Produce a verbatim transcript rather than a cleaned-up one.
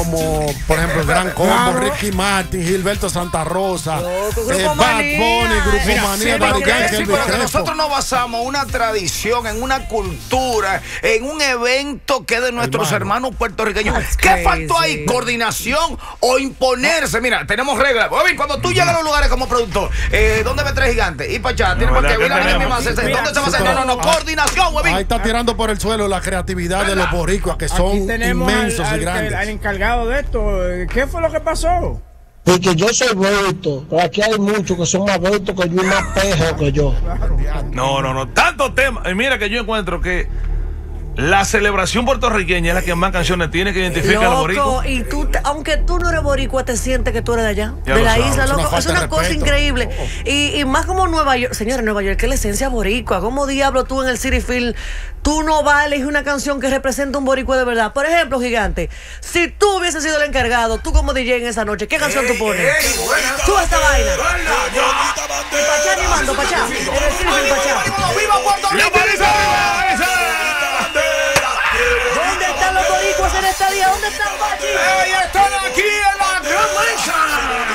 como por ejemplo el Gran Combo, Claro. Ricky Martin, Gilberto Santa Rosa, No, tu eh, Grupo Bad Manía. Bunny, Grupo Mira, Manía, sí, Daddy pero que- Yankee, sí, Elvis pero que Crespo. nosotros nos basamos en una tradición, en una cultura, en un evento que es de nuestros Hermano. hermanos puertorriqueños. That's ¿Qué crazy. faltó ahí? Coordinación o imponerse. Mira, tenemos reglas. Oye, cuando tú llegas a los lugares como productor, eh, ¿dónde ve Tres Gigantes? Y para allá, tiene No, que ¿verdad? ir a la ¿Qué misma tenemos? sede. ¿Dónde se va a hacer? Sí, No, no, no, pero- coordinación, huevín. Ahí está tirando por el suelo la creatividad de los boricuas que son Aquí tenemos al, inmensos al- y grandes. al encargado de esto. ¿Qué fue lo que pasó? Porque yo soy Beto, pero aquí hay muchos que son más Beto que yo y más pejo que yo. No, no, no. Tantos temas. Y mira que yo encuentro que la celebración puertorriqueña es la que más canciones tiene que identificar a los Loco, boricuas. y tú, te- aunque tú no eres boricua, te sientes que tú eres de allá, Ya de lo la sabes, isla, es una loco. Es falta una de cosa respeto. increíble. Y, y más como Nueva York, señores, Nueva York, que es la esencia boricua. ¿Cómo diablo tú en el City Field, tú no vas a elegir una canción que represente un boricua de verdad? Por ejemplo, Gigante, si tú hubieses sido el encargado, tú como D J en esa noche, ¿qué canción tú pones? Tú esta vaina. Y Pachá animando, Pachá. En el City Field, Pachá. ¡Viva Puerto Rico! ¿Dónde están los boricuas en esta día? ¿Dónde están, Pachi? ¡Ey, están aquí en la Gran Mancha!